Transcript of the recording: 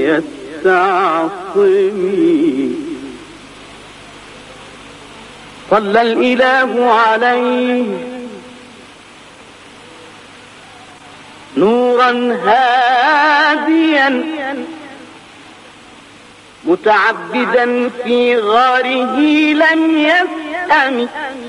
يستعصم. صلى الإله عليه نورا هاديا متعبدا في غاره لم يسأم.